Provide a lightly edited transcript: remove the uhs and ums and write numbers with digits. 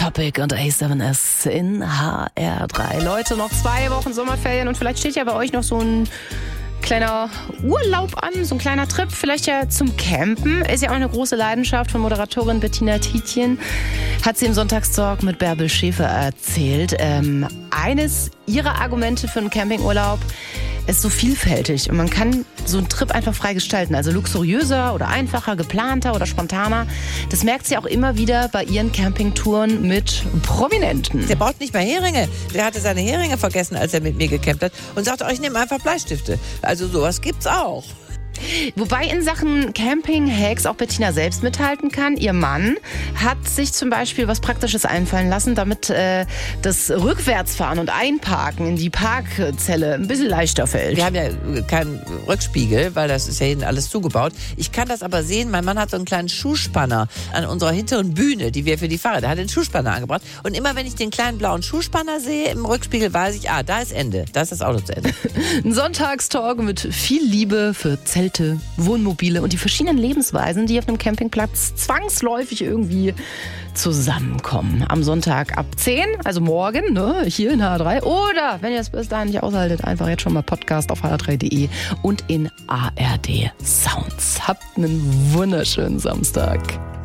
Topic und A7S in HR3. Leute, noch 2 Wochen Sommerferien und vielleicht steht ja bei euch noch so ein kleiner Urlaub an, so ein kleiner Trip, vielleicht ja zum Campen. Ist ja auch eine große Leidenschaft von Moderatorin Bettina Tietjen. Hat sie im Sonntagstalk mit Bärbel Schäfer erzählt. Eines ihrer Argumente für einen Campingurlaub ist so vielfältig und man kann so einen Trip einfach frei gestalten. Also luxuriöser oder einfacher, geplanter oder spontaner. Das merkt sie auch immer wieder bei ihren Campingtouren mit Prominenten. Der baut nicht mal Heringe. Der hatte seine Heringe vergessen, als er mit mir gecampt hat und sagte, ich nehme einfach Bleistifte. Also sowas gibt's auch. Wobei in Sachen Camping-Hacks auch Bettina selbst mithalten kann. Ihr Mann hat sich zum Beispiel was Praktisches einfallen lassen, damit das Rückwärtsfahren und Einparken in die Parkzelle ein bisschen leichter fällt. Wir haben ja keinen Rückspiegel, weil das ist ja hinten alles zugebaut. Ich kann das aber sehen, mein Mann hat so einen kleinen Schuhspanner an unserer hinteren Bühne, die wir für die Fahrräder, hat den Schuhspanner angebracht. Und immer wenn ich den kleinen blauen Schuhspanner sehe im Rückspiegel, weiß ich, da ist Ende, da ist das Auto zu Ende. Ein Sonntagstalk mit viel Liebe für Zelte, Wohnmobile und die verschiedenen Lebensweisen, die auf einem Campingplatz zwangsläufig irgendwie zusammenkommen. Am Sonntag ab 10, also morgen, hier in HR3. Oder, wenn ihr es bis dahin nicht aushaltet, einfach jetzt schon mal Podcast auf hr3.de und in ARD Sounds. Habt einen wunderschönen Samstag.